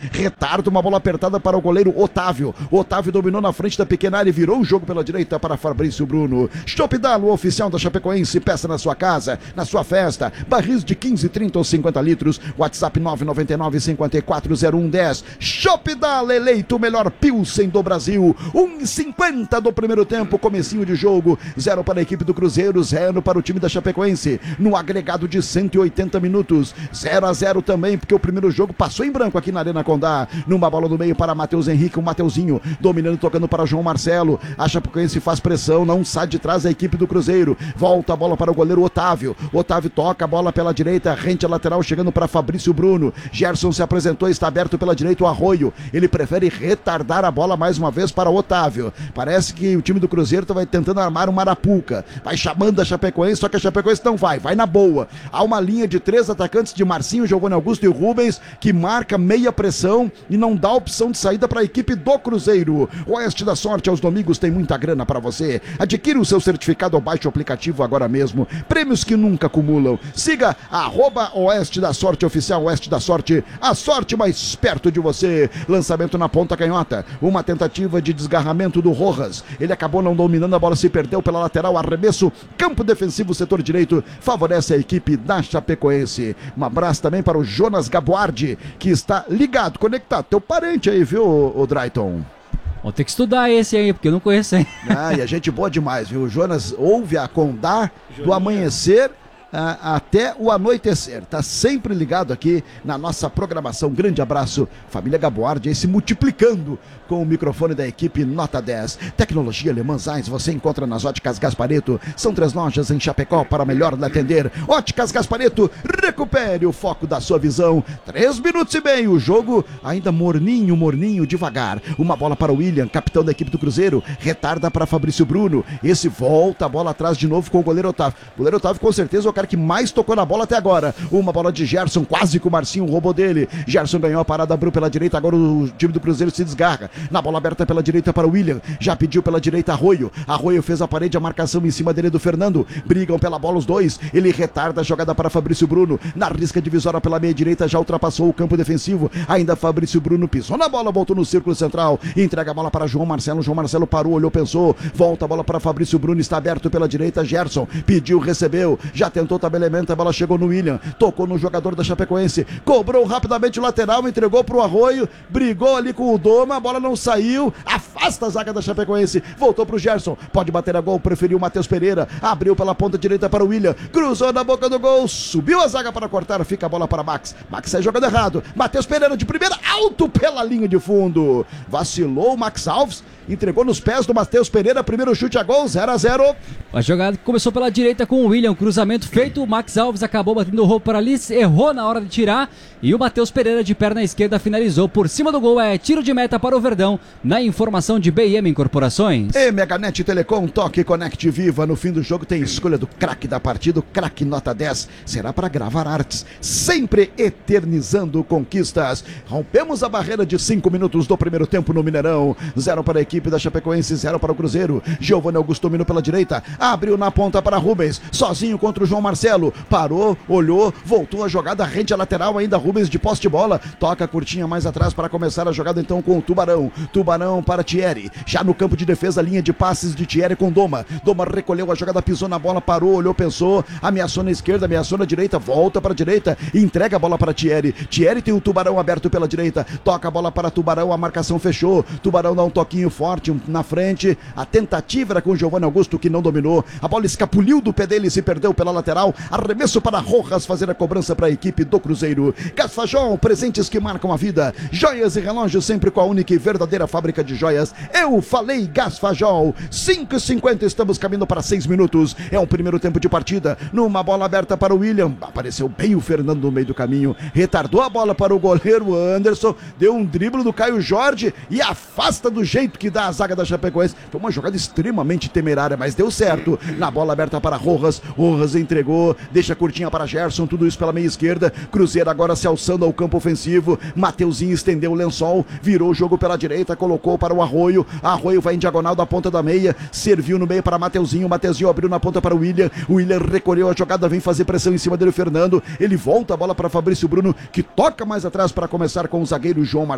retarda uma bola apertada para o goleiro Otávio. Otávio dominou na frente da pequena área e virou o jogo pela direita para Fabrício Bruno. Chopp Dalo, oficial da Chapecoense, peça na sua casa, na sua festa, barris de 15, 30 ou 50 litros, WhatsApp 999-540110. Chopp Dalo, eleito o melhor Pilsen do Brasil. 1,50 do primeiro tempo, comecinho de jogo, 0 para a equipe do Cruzeiro, 0 para o time da Chapecoense, no agregado de 180 minutos, 0-0 também, porque o primeiro jogo passou em branco aqui na Arena Condá, numa bola do meio para Matheus Henrique, o Mateuzinho, dominando, tocando para João Marcelo, a Chapecoense faz pressão, não sai de trás a equipe do Cruzeiro, volta a bola para o goleiro Otávio, Otávio toca a bola pela direita, rente a lateral, chegando para Fabrício Bruno, Gerson se apresentou, está aberto pela direita o Arroio, ele prefere retardar a bola mais uma vez para Otávio, parece que o time do Cruzeiro vai tentando armar uma arapuca, vai chamando a Chapecoense, só que a Chapecoense não vai na boa, há uma linha de 3 atacantes de Marcinho, Giovanni Augusto e Rubens, que marca meia pressão e não dá opção de saída para a equipe do Cruzeiro. Oeste da Sorte, aos domingos tem muita grana para você, adquira o seu certificado ou baixe o aplicativo agora mesmo, prêmios que nunca acumulam, siga @Oeste da Sorte oficial, Oeste da Sorte, a sorte mais perto de você. Lançamento na ponta canhota, uma tentativa de desgarramento do Rojas, ele acabou não dominando a bola, se perdeu pela lateral, arremesso, campo defensivo, setor direito, favorece a equipe da Chapecoense. Um abraço também para o Jonas Gaboardi, que está ligado, conectado, teu parente aí, viu, o Drayton? Vou ter que estudar esse aí, porque eu não conheço aí. E a gente boa demais, viu? O Jonas ouve a Condá do amanhecer até o anoitecer, tá sempre ligado aqui na nossa programação. Grande abraço, família Gaboardi, aí se multiplicando com o microfone da equipe Nota 10. Tecnologia Le Mans Eyes você encontra nas Óticas Gasparetto, são 3 lojas em Chapecó para melhor lhe atender. Óticas Gasparetto, recupere o foco da sua visão. 3 minutos e meio, o jogo ainda morninho, devagar. Uma bola para o William, capitão da equipe do Cruzeiro, retarda para Fabrício Bruno, esse volta a bola atrás de novo com o goleiro Otávio. O goleiro Otávio com certeza é o cara que mais tocou na bola até agora. Uma bola de Gerson, quase que o Marcinho roubou dele. Gerson ganhou a parada, abriu pela direita, agora o time do Cruzeiro se desgarra. Na bola aberta pela direita para o William, já pediu pela direita Arroio. Arroio fez a parede, a marcação em cima dele do Fernando. Brigam pela bola os dois. Ele retarda a jogada para Fabrício Bruno. Na risca divisória pela meia direita, já ultrapassou o campo defensivo. Ainda Fabrício Bruno pisou na bola, voltou no círculo central. Entrega a bola para João Marcelo. João Marcelo parou, olhou, pensou. Volta a bola para Fabrício Bruno, está aberto pela direita. Gerson pediu, recebeu. Já tentou tabelamento, a bola chegou no William. Tocou no jogador da Chapecoense. Cobrou rapidamente o lateral, entregou para o Arroio. Brigou ali com o Doma, a bola não saiu. Afasta a zaga da Chapecoense, voltou pro Gerson, pode bater a gol, preferiu o Matheus Pereira, abriu pela ponta direita para o William, cruzou na boca do gol, subiu a zaga para cortar, fica a bola para Max sai jogando errado, Matheus Pereira de primeira, alto pela linha de fundo, vacilou o Max Alves, entregou nos pés do Matheus Pereira, primeiro chute a gol, 0-0. A jogada começou pela direita com o William, cruzamento feito, o Max Alves acabou batendo o roubo para ali, errou na hora de tirar e o Matheus Pereira de perna esquerda finalizou por cima do gol, tiro de meta para o Verdão, na informação de BM Incorporações. E Meganet Telecom, toque, conecte, viva, no fim do jogo tem escolha do craque da partida, o craque Nota 10, será para gravar artes, sempre eternizando conquistas. Rompemos a barreira de 5 minutos do primeiro tempo no Mineirão, 0 para a equipe da Chapecoense, 0 para o Cruzeiro. Giovanni Augusto dominou pela direita, abriu na ponta para Rubens, sozinho contra o João Marcelo, parou, olhou, voltou a jogada, rente a lateral, ainda Rubens de poste de bola, toca a curtinha mais atrás para começar a jogada então com o Tubarão para Thierry, já no campo de defesa, linha de passes de Thierry com Doma recolheu a jogada, pisou na bola, parou, olhou, pensou, ameaçou na esquerda, ameaçou na direita, volta para a direita, entrega a bola para Thierry tem o Tubarão aberto pela direita, toca a bola para Tubarão, a marcação fechou, Tubarão dá um toquinho forte na frente, a tentativa era com o Giovanni Augusto que não dominou, a bola escapuliu do pé dele e se perdeu pela lateral, arremesso para Rojas fazer a cobrança para a equipe do Cruzeiro. Gasfajol, presentes que marcam a vida, joias e relógios sempre com a única e verdadeira fábrica de joias. Eu falei Gasfajol. 5:50, estamos caminhando para 6 minutos. É o primeiro tempo de partida. Numa bola aberta para o William. Apareceu bem o Fernando no meio do caminho. Retardou a bola para o goleiro Anderson. Deu um drible do Caio Jorge e afasta do jeito que dá a zaga da Chapecoense. Foi uma jogada extremamente temerária, mas deu certo. Na bola aberta para Rojas. Rojas entregou. Deixa curtinha para Gerson. Tudo isso pela meia esquerda. Cruzeiro agora se alçando ao campo ofensivo. Mateuzinho estendeu o lençol. Virou o jogo pela direita. Colocou para o Arroio. Arroio vai em diagonal da ponta da meia. Serviu no meio para Mateuzinho. Mateuzinho abriu na ponta para o William. O William recolheu a jogada. Vem fazer pressão em cima dele o Fernando. Ele volta a bola para Fabrício Bruno, que toca mais atrás para começar com o zagueiro João Marcelo.